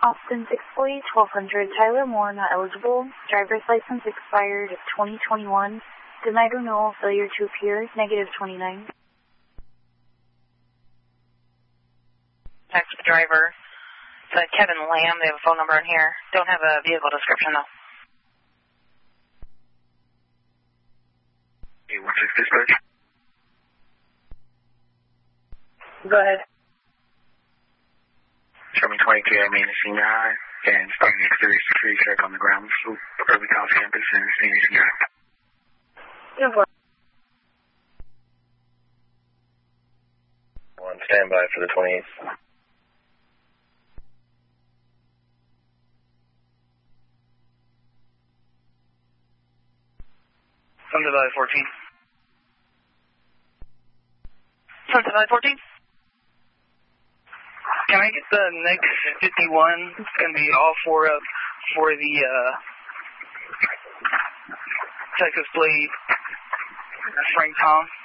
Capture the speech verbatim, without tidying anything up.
Austin six forty, twelve hundred, Tyler Moore, not eligible. Driver's license expired twenty twenty-one. Denied renewal, failure to appear, negative twenty-nine. Text the driver. It's uh, Kevin Lamb. They have a phone number in here. Don't have a vehicle description, though. eight one six dispatch. Go ahead. Show me twenty-two at Main Senior High and starting the exterior security check on the ground floor, Early College campus and Senior Senior High. One standby for the twenty-eighth. Sunset Valley fourteen. Sunset Valley fourteen. Can I get the next fifty-one? It's going to be all four up for the uh, Texas Blade, Frank Tom.